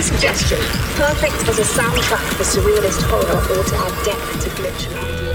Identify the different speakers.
Speaker 1: suggestion. Perfect as a soundtrack for surrealist horror or to add depth to glitch around you.